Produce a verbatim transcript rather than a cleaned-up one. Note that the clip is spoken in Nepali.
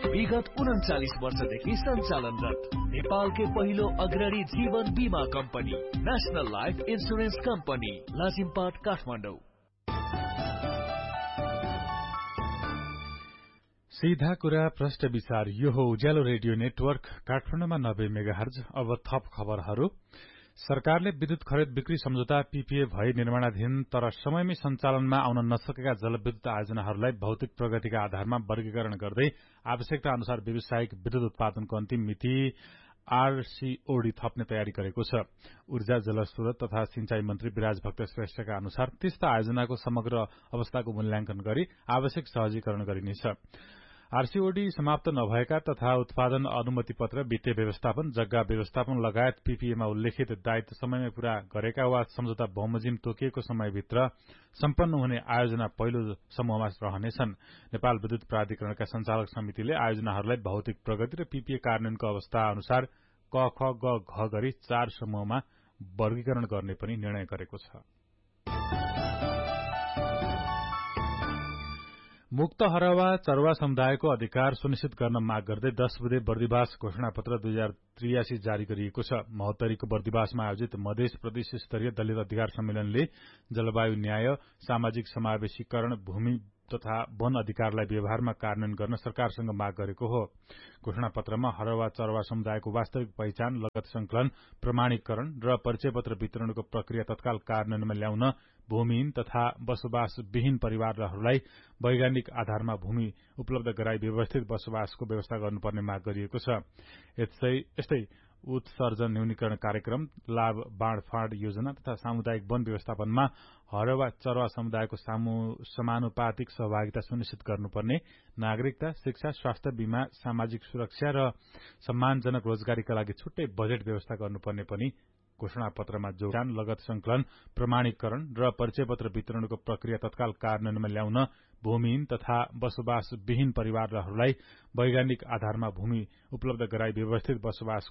विगत उन्चालिस वर्षदेखि सञ्चालनरत नेपालकै पहिलो अग्रणी जीवन बीमा company national life insurance company Lazimpat Kathmandu. सीधा कुरा प्रश्न विचार, यो हो उज्यालो रेडियो नेटवर्क काठमाडौँमा नब्बे मेगाहर्ज। अब थप खबरहरू। सरकारले विद्युत खरिद बिक्री सम्झौता पीपीए भई निर्माणाधीन तर समयमै सञ्चालनमा आउन नसकेका जलविद्युत आयोजनाहरूलाई भौतिक प्रगतिका आधारमा वर्गीकरण गर्दै आवश्यकता अनुसार व्यावसायिक विद्युत उत्पादनको अन्तिम मिति आरसीओडी थप्ने तयारी गरेको छ। ऊर्जा जलस्रोत तथा सिंचाई मन्त्री विराज भक्त श्रेष्ठका अनुसार त्यस्ता आयोजनाको समग्र अवस्थाको मूल्याङ्कन गरी आवश्यक सहजीकरण गरिनेछ। आरसीओडी समाप्त नभएका तथा उत्पादन अनुमति पत्र, वित्तीय व्यवस्थापन, जग्गा व्यवस्थापन लगायत पीपीएमा उल्लेखित दायित्व समयमै पूरा गरेका वा सम्झौता बमोजिम तोकिएको समयभित्र सम्पन्न हुने आयोजना पहिलो समूहमा रहनेछन्। नेपाल विद्युत प्राधिकरणका सञ्चालक समितिले आयोजनाहरूलाई भौतिक प्रगति र पीपीए कार्यान्वयनको अवस्था अनुसार क ख ग घ गरी चार समूहमा वर्गीकरण गर्ने पनि निर्णय गरेको छ। मुक्त हरवा चरवा समुदायको अधिकार सुनिश्चित गर्न माग गर्दै दश बुधे बर्दिवास घोषणापत्र दुई हजार त्रियासी जारी गरिएको छ। महोत्तरीको बर्दिवासमा आयोजित मधेस प्रदेश स्तरीय दलित अधिकार सम्मेलनले जलवायु न्याय, सामाजिक समावेशीकरण, भूमि तथा वन अधिकारलाई व्यवहारमा कार्यान्वयन गर्न सरकारसँग माग गरेको हो। घोषणापत्रमा हरवा चरवा समुदायको वास्तविक पहिचान, लगत संकलन, प्रमाणीकरण र परिचय पत्र वितरणको प्रक्रिया तत्काल कार्यान्वयनमा ल्याउन, भूमिहीन तथा बसोबासविहीन परिवारहरूलाई वैज्ञानिक आधारमा भूमि उपलब्ध गराई व्यवस्थित बसोबासको व्यवस्था गर्नुपर्ने माग गरिएको छ। यस्तै उत्सर्जन न्यूनीकरण कार्यक्रम, लाभ बाँडफाँड योजना तथा सामुदायिक वन व्यवस्थापनमा हरवा चरवा समुदायको समानुपातिक सहभागिता सुनिश्चित गर्नुपर्ने, नागरिकता, शिक्षा, स्वास्थ्य बीमा, सामाजिक सुरक्षा र सम्मानजनक रोजगारीका लागि छुट्टै बजेट व्यवस्था गर्नुपर्ने पनि घोषणापत्रमा जोडान, लगत संकलन, प्रमाणीकरण र परिचय पत्र वितरणको प्रक्रिया तत्काल कार्यान्वयनमा ल्याउन, भूमिहीन तथा बसोबासविहीन परिवारहरूलाई वैज्ञानिक आधारमा भूमि उपलब्ध गराई व्यवस्थित बसोबास